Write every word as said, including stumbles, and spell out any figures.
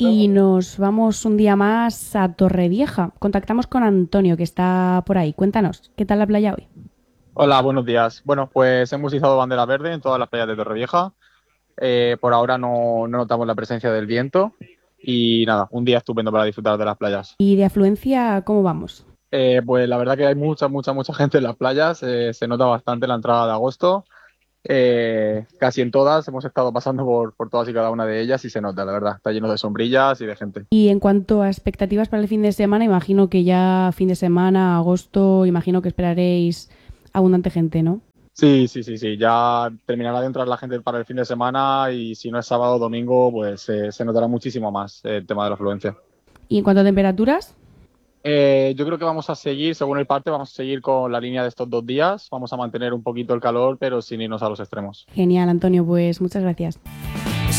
Y nos vamos un día más a Torrevieja. Contactamos con Antonio, que está por ahí. Cuéntanos, ¿qué tal la playa hoy? Hola, buenos días. Bueno, pues hemos izado bandera verde en todas las playas de Torrevieja. Eh, por ahora no, no notamos la presencia del viento y nada, un día estupendo para disfrutar de las playas. ¿Y de afluencia cómo vamos? Eh, pues la verdad que hay mucha, mucha, mucha gente en las playas. Eh, se nota bastante la entrada de agosto. Eh, casi en todas hemos estado pasando por, por todas y cada una de ellas y se nota, la verdad. Está lleno de sombrillas y de gente. Y en cuanto a expectativas para el fin de semana, imagino que ya fin de semana, agosto, imagino que esperaréis abundante gente, ¿no? Sí, sí, sí, sí. Ya terminará de entrar la gente para el fin de semana y si no es sábado o domingo, pues eh, se notará muchísimo más el tema de la afluencia. Y en cuanto a temperaturas, Eh, yo creo que vamos a seguir, según el parte, vamos a seguir con la línea de estos dos días. Vamos a mantener un poquito el calor, pero sin irnos a los extremos. genial, Antonio, pues muchas gracias.